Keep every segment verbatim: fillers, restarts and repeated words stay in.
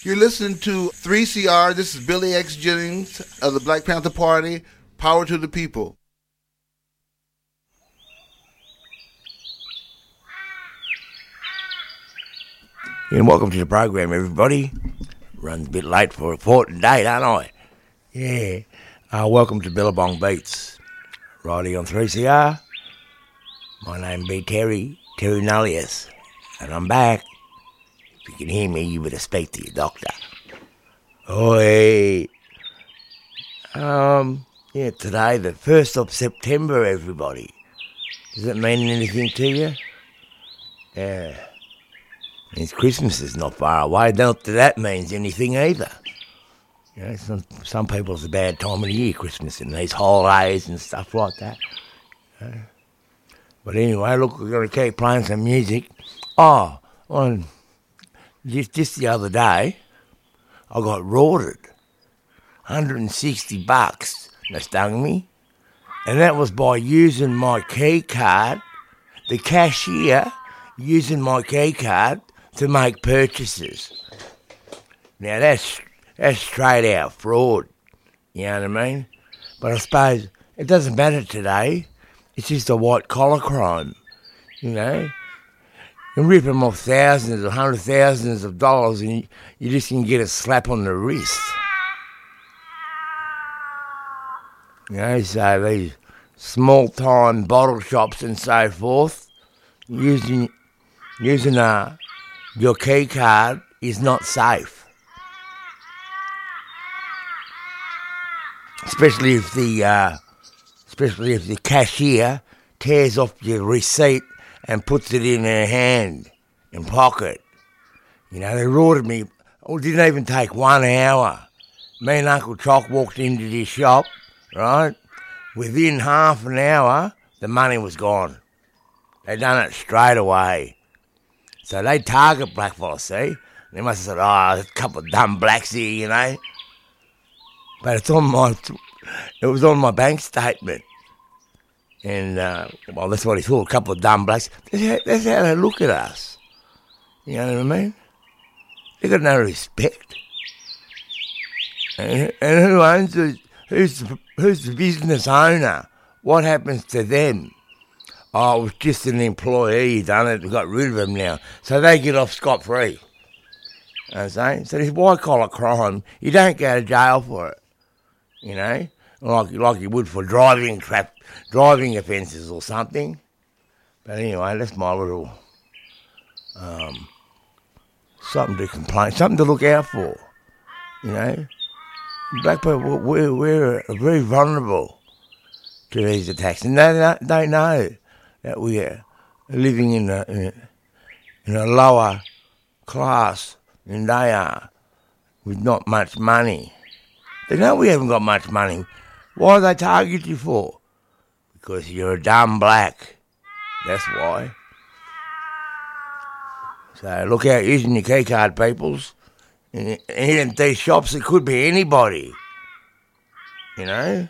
You're listening to three C R. This is Billy X. Jennings of the Black Panther Party. Power to the people. And welcome to the program, everybody. Runs a bit late for a report today, don't I? Yeah. Uh, welcome to Billabong Beats. Righty on three C R. My name be Terry, Terry Nullius. And I'm back. If you can hear me, you better speak to your doctor. Oi. Um, yeah, today, the first of September, everybody. Does that mean anything to you? Yeah. Means Christmas is not far away. Not that that means anything either. You know, some, some people it's a bad time of the year, Christmas, and these holidays and stuff like that. You know. But anyway, look, we're going to keep playing some music. Oh, on just, just the other day, I got rorted. one hundred sixty bucks. That stung me. And that was by using my key card, the cashier using my key card to make purchases. Now that's that's straight out fraud, you know what I mean? But I suppose it doesn't matter today. It's just a white collar crime, you know. You rip them off thousands or hundred thousands of dollars, and you, you just can get a slap on the wrist. You know, so these small time bottle shops and so forth using using a your key card is not safe. Especially if the uh, especially if the cashier tears off your receipt and puts it in her hand and pocket. You know, they rorted me. Oh, it didn't even take one hour. Me and Uncle Chock walked into this shop, right? Within half an hour, the money was gone. They done it straight away. So they target blackfellas, see? They must have said, oh, a couple of dumb blacks here, you know? But it's on my, it was on my bank statement. And, uh, well, that's what he thought, a couple of dumb blacks. That's how, that's how they look at us. You know what I mean? They got no respect. And, and who owns the, who's the, who's the business owner? What happens to them? Oh, it was just an employee done it, we got rid of him now. So they get off scot-free. You know what I'm saying? So this white-collar crime, you don't go to jail for it. You know? Like, like you would for driving trap, driving offences or something. But anyway, that's my little, um, something to complain, something to look out for. You know? Black people, we're, we're very vulnerable to these attacks. And they don't, they know that we are living in a, in a, in a lower class than they are, with not much money. They know we haven't got much money. Why do they target you for? Because you're a dumb black. That's why. So look out using your key card, peoples. And in these shops, it could be anybody. You know?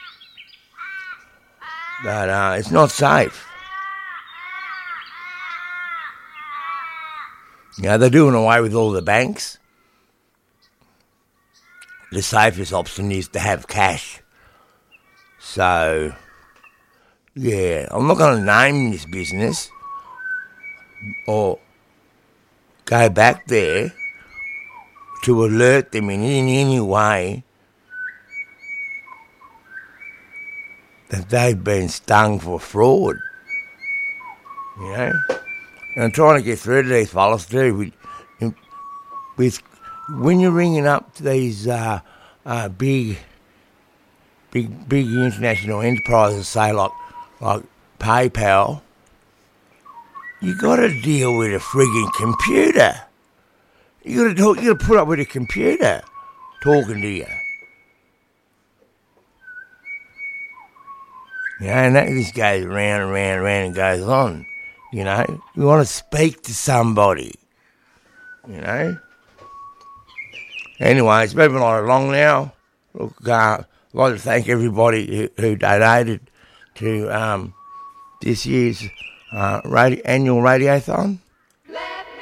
But uh, it's not safe. You know, they're doing away with all the banks. The safest option is to have cash. So, yeah, I'm not going to name this business or go back there to alert them in any way that they've been stung for fraud. You know? And I'm trying to get through to these fellas too. With, with when you're ringing up to these uh, uh, big, big, big international enterprises, say like like PayPal, you got to deal with a frigging computer. You got to talk. You got to put up with a computer talking to you. You know, and that just goes round and round and round and goes on. You know, you want to speak to somebody. You know. Anyway, it's moving right along now. Look, uh, I'd like to thank everybody who, who donated to um, this year's uh, radio, annual radiothon.